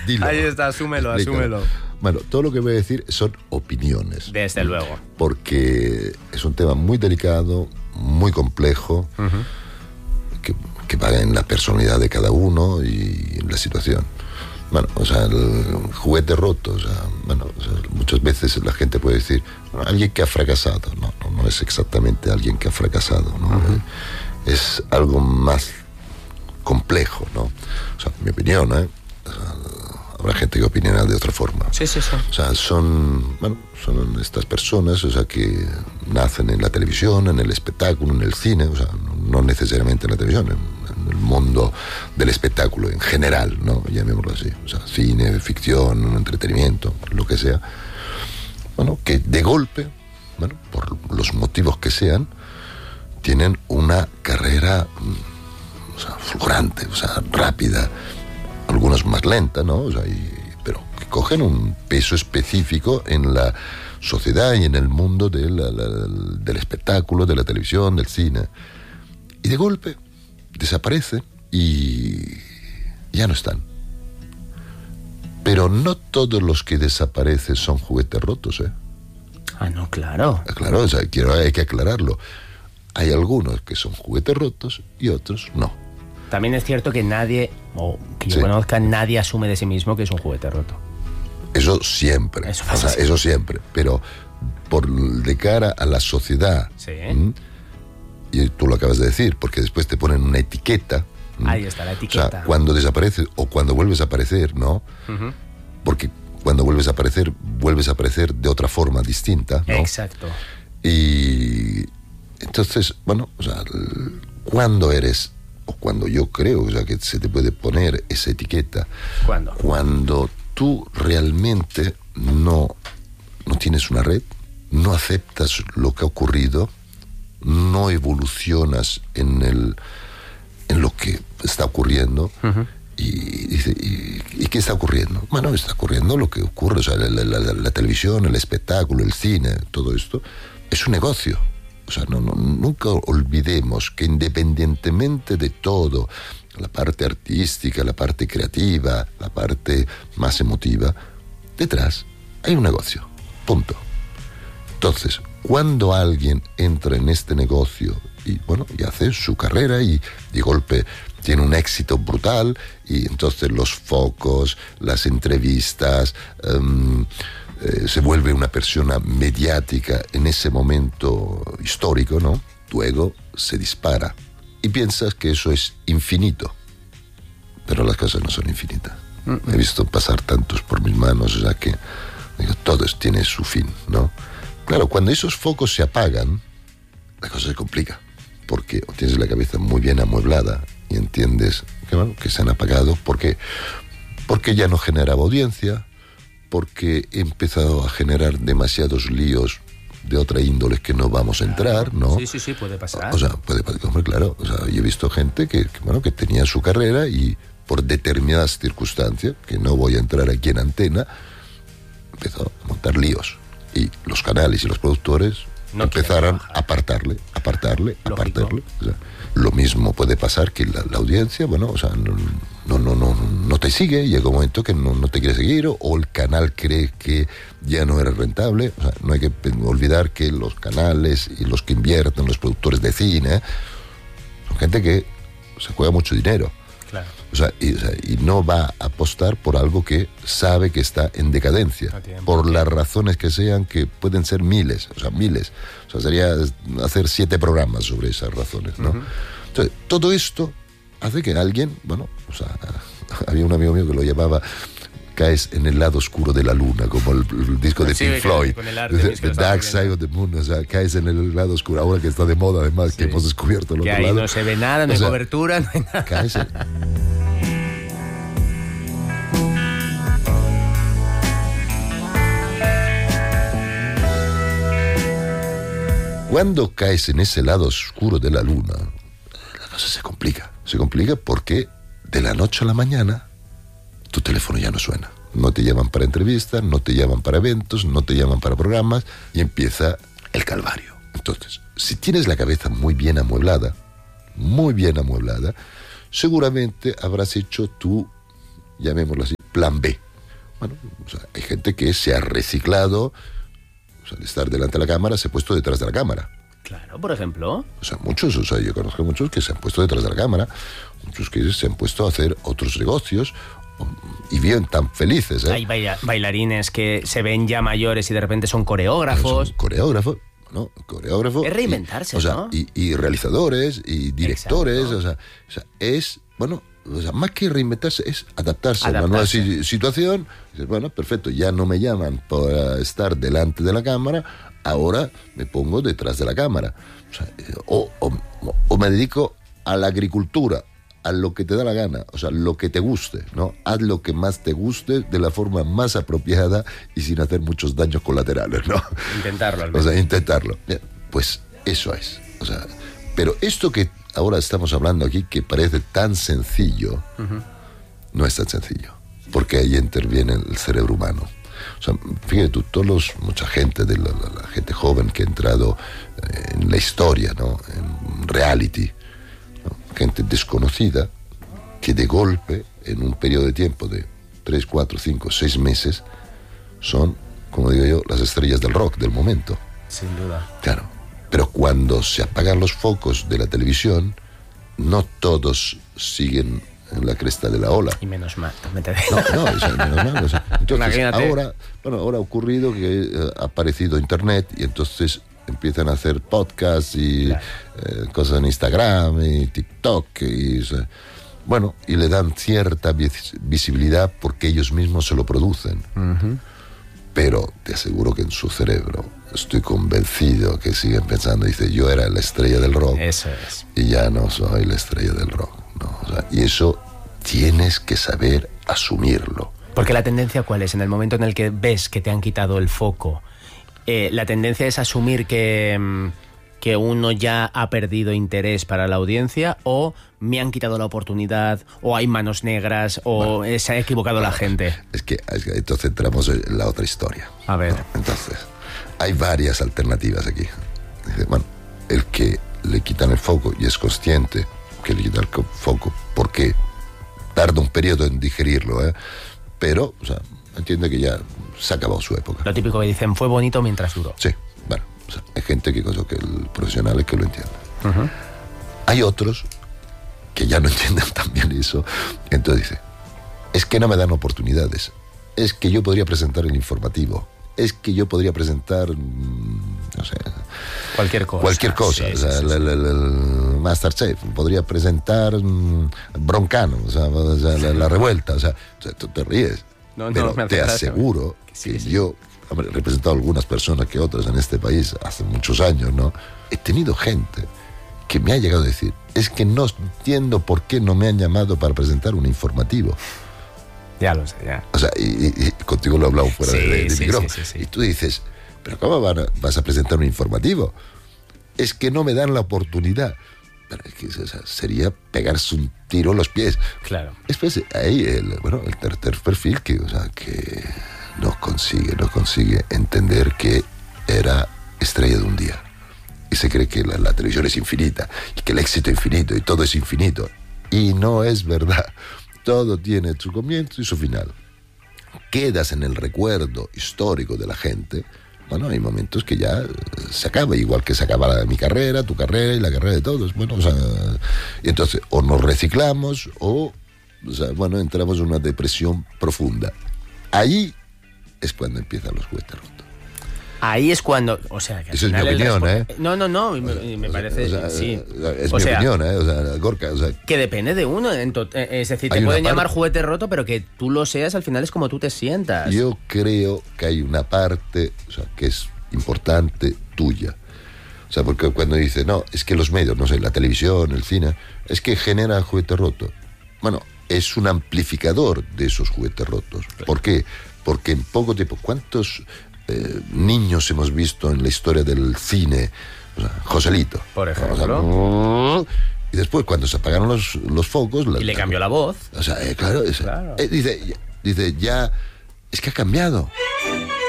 Dilo. Ahí está, asúmelo, Explícalo. asúmelo. Bueno, todo lo que voy a decir son opiniones. Desde luego. Porque es un tema muy delicado, muy complejo, que va en la personalidad de cada uno y en la situación. Bueno, o sea, el juguete roto, o sea, muchas veces la gente puede decir, alguien que ha fracasado. No es exactamente alguien que ha fracasado, ¿no? Es algo más complejo, ¿no? O sea, mi opinión, ¿eh? O sea, habrá gente que opinará de otra forma. Sí. O sea, son estas personas, o sea, que nacen en la televisión, en el espectáculo, en el cine, o sea, no necesariamente en la televisión, en el mundo del espectáculo en general, ¿no? Llamémoslo así. O sea, cine, ficción, entretenimiento, lo que sea. Bueno, que de golpe, por los motivos que sean, tienen una carrera, o sea, fulgurante, o sea, rápida, algunos más lenta, ¿no? O sea, pero que cogen un peso específico en la sociedad y en el mundo del espectáculo, de la televisión, del cine. Y de golpe desaparecen y ya no están. Pero no todos los que desaparecen son juguetes rotos, ¿eh? Ah, no, claro. Claro, o sea, hay que aclararlo. Hay algunos que son juguetes rotos y otros no. También es cierto que nadie, o que yo conozca, nadie asume de sí mismo que es un juguete roto. Eso siempre. Eso siempre. Pero de cara a la sociedad, y tú lo acabas de decir, porque después te ponen una etiqueta. Ahí está la etiqueta. O sea, cuando desapareces o cuando vuelves a aparecer, ¿no? Porque cuando vuelves a aparecer de otra forma distinta, ¿no? Exacto. Y entonces, bueno, o sea, cuando eres, o cuando yo creo, o sea, que se te puede poner esa etiqueta. ¿Cuándo? Cuando tú realmente no tienes una red, no aceptas lo que ha ocurrido, no evolucionas en lo que está ocurriendo. Y dice, ¿y qué está ocurriendo? Bueno, está ocurriendo lo que ocurre, o sea, la televisión, el espectáculo, el cine, todo esto es un negocio. O sea, nunca olvidemos que independientemente de todo, la parte artística, la parte creativa, la parte más emotiva, detrás hay un negocio, punto. Entonces, cuando alguien entra en este negocio y hace su carrera y de golpe tiene un éxito brutal, y entonces los focos, las entrevistas, se vuelve una persona mediática en ese momento histórico, ¿no? Tu ego se dispara y piensas que eso es infinito, pero las cosas no son infinitas. He visto pasar tantos por mis manos, o sea que digo, todo tiene su fin, ¿no? Claro, cuando esos focos se apagan, la cosa se complica, porque tienes la cabeza muy bien amueblada y entiendes que se han apagado. ¿Por qué? Porque ya no generaba audiencia, porque he empezado a generar demasiados líos de otra índole que no vamos a entrar, ¿no? Sí, puede pasar. O sea, puede pasar, claro. O sea, yo he visto gente que tenía su carrera y por determinadas circunstancias, que no voy a entrar aquí en antena, empezó a montar líos. Y los canales y los productores empezaron a apartarle. O sea, lo mismo puede pasar que la audiencia, o sea, no te sigue, llega un momento que no te quiere seguir, o el canal cree que ya no era rentable. O sea, no hay que olvidar que los canales y los que invierten, los productores de cine, son gente que se juega mucho dinero. Claro. O sea, y no va a apostar por algo que sabe que está en decadencia, por las razones que sean, que pueden ser miles. O sea, sería hacer 7 programas sobre esas razones, ¿no? Entonces, todo esto hace que alguien, había un amigo mío que lo llamaba caes en el lado oscuro de la luna, como el disco de Pink Floyd, The Dark Side of the Moon. O sea, caes en el lado oscuro, ahora que está de moda, además, que hemos descubierto el otro lado. Que ahí no se ve nada, no hay cobertura, no hay nada. Caes Cuando caes en ese lado oscuro de la luna, la cosa se complica. Se complica porque de la noche a la mañana tu teléfono ya no suena. No te llaman para entrevistas, no te llaman para eventos, no te llaman para programas, y empieza el calvario. Entonces, si tienes la cabeza muy bien amueblada, seguramente habrás hecho tu, llamémoslo así, plan B. Bueno, o sea, hay gente que se ha reciclado, o sea, de estar delante de la cámara, se ha puesto detrás de la cámara. Claro, por ejemplo. O sea, muchos, o sea, yo conozco muchos que se han puesto detrás de la cámara, muchos que se han puesto a hacer otros negocios y bien tan felices, ¿eh? Hay bailarines que se ven ya mayores y de repente son coreógrafos. Son coreógrafos, ¿no? Coreógrafos. Es reinventarse, o sea, ¿no? Y realizadores y directores, o sea, es, bueno, o sea, más que reinventarse, es adaptarse a una nueva situación. Dices, bueno, perfecto, ya no me llaman para estar delante de la cámara, ahora me pongo detrás de la cámara. O sea, o me dedico a la agricultura, a lo que te da la gana, o sea, lo que te guste, ¿no? Haz lo que más te guste de la forma más apropiada y sin hacer muchos daños colaterales, ¿no? Intentarlo, al menos. O sea, intentarlo. Pues eso es. O sea, pero esto que ahora estamos hablando aquí, que parece tan sencillo, no es tan sencillo, porque ahí interviene el cerebro humano. O sea, fíjate tú, mucha gente, la gente joven que ha entrado en la historia, ¿no? En reality, ¿no? Gente desconocida que de golpe, en un periodo de tiempo de 3, 4, 5, 6 meses, son, como digo yo, las estrellas del rock del momento. Sin duda. Claro, pero cuando se apagan los focos de la televisión, no todos siguen en la cresta de la ola. Y menos mal, también te No, o sea, menos mal. O sea, entonces, imagínate. ahora ha ocurrido que ha aparecido Internet y entonces empiezan a hacer podcasts y claro, cosas en Instagram y TikTok y, bueno, y le dan cierta visibilidad porque ellos mismos se lo producen. Pero te aseguro que en su cerebro estoy convencido que siguen pensando, dice, yo era la estrella del rock. Eso es. Y ya no soy la estrella del rock, ¿no? O sea, y eso tienes que saber asumirlo. Porque la tendencia, ¿cuál es? En el momento en el que ves que te han quitado el foco, la tendencia es asumir que uno ya ha perdido interés para la audiencia, o me han quitado la oportunidad, o hay manos negras, o se ha equivocado la gente. Es que entonces entramos en la otra historia. A ver. ¿No? Entonces, hay varias alternativas aquí. Dice, bueno, el que le quitan el foco y es consciente que le quitan el foco porque tarda un periodo en digerirlo, pero, o sea, entiende que ya se ha acabado su época. Lo típico que dicen, fue bonito mientras duró. Sí, bueno, o sea, hay gente que el profesional es que lo entiende. Hay otros que ya no entienden tan bien eso, entonces dice, es que no me dan oportunidades, es que yo podría presentar el informativo, es que yo podría presentar, no sé, cualquier cosa. Sí, o sea, el Masterchef, podría presentar Broncano, o sea, la revuelta, o sea, tú te ríes, pero te aseguro que yo he representado a algunas personas que otras en este país hace muchos años, ¿no? He tenido gente que me ha llegado a decir, es que no entiendo por qué no me han llamado para presentar un informativo. Ya lo sé, ya. O sea, y contigo lo he hablado fuera de micrófono. Sí. Y tú dices, pero ¿cómo vas a presentar un informativo? Es que no me dan la oportunidad. Pero es que, o sea, sería pegarse un tiro en los pies. Claro. Después, ahí, el tercer perfil que no consigue entender que era estrella de un día. Y se cree que la televisión es infinita, y que el éxito es infinito, y todo es infinito. Y no es verdad. Todo tiene su comienzo y su final. Quedas en el recuerdo histórico de la gente. Bueno, hay momentos que ya se acaba, igual que se acaba mi carrera, tu carrera y la carrera de todos. Bueno, o sea, y entonces o nos reciclamos o sea, bueno, entramos en una depresión profunda. Ahí es cuando empiezan los juguetes rotos. Ahí es cuando, o sea, que eso es mi opinión, No, me parece, o sea, sí. Es mi opinión, o sea, Gorka, o sea, que depende de uno, es decir, te pueden llamar juguete roto, pero que tú lo seas, al final es como tú te sientas. Yo creo que hay una parte, o sea, que es importante tuya. O sea, porque cuando dice, no, es que los medios, no sé, la televisión, el cine, es que genera juguete roto. Bueno, es un amplificador de esos juguetes rotos. ¿Por qué? Porque en poco tiempo, ¿cuántos niños hemos visto en la historia del cine? O sea, Joselito, por ejemplo. O sea, y después cuando se apagaron los focos y le cambió la voz. O sea, claro. Dice ya, es que ha cambiado.